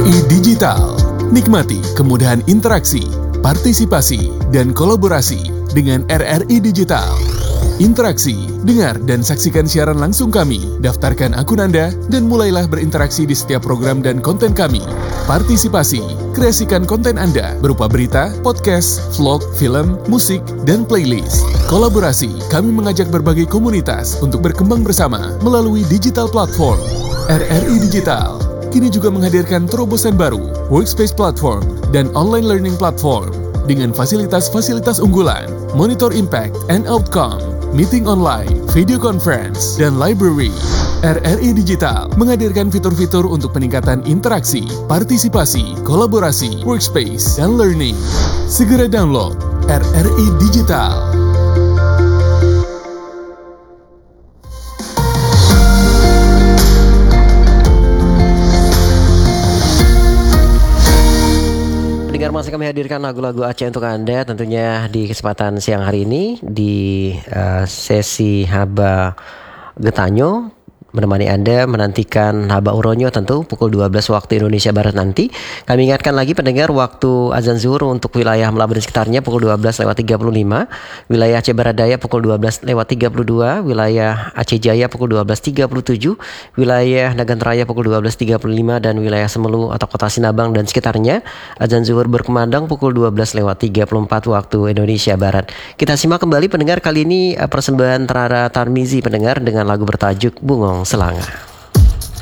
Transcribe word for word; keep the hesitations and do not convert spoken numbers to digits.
I Digital. Nikmati kemudahan interaksi, partisipasi, dan kolaborasi dengan R R I Digital. Interaksi, dengar dan saksikan siaran langsung kami, daftarkan akun Anda, dan mulailah berinteraksi di setiap program dan konten kami. Partisipasi, kreasikan konten Anda berupa berita, podcast, vlog, film, musik, dan playlist. Kolaborasi, kami mengajak berbagai komunitas untuk berkembang bersama melalui digital platform. R R I Digital kini juga menghadirkan terobosan baru, workspace platform, dan online learning platform dengan fasilitas-fasilitas unggulan, monitor impact and outcome, meeting online, video conference, dan library. R R I Digital menghadirkan fitur-fitur untuk peningkatan interaksi, partisipasi, kolaborasi, workspace, dan learning. Segera download R R I Digital. Pendengar, masih kami hadirkan lagu-lagu Aceh untuk Anda tentunya di kesempatan siang hari ini di uh, sesi Haba Getanyo. Menemani Anda menantikan Haba Uronyo tentu pukul dua belas waktu Indonesia Barat nanti. Kami ingatkan lagi pendengar waktu azan zuhur untuk wilayah Melaba dan sekitarnya pukul dua belas lewat tiga puluh lima, wilayah Aceh Barat Daya pukul dua belas lewat tiga puluh dua, wilayah Aceh Jaya pukul dua belas tiga puluh tujuh, wilayah Nagan Raya pukul dua belas tiga puluh lima, dan wilayah Semelu atau Kota Sinabang dan sekitarnya azan zuhur berkumandang pukul dua belas lewat tiga puluh empat waktu Indonesia Barat. Kita simak kembali pendengar, kali ini persembahan Rara Tarmizi pendengar dengan lagu bertajuk Bungong Selanga.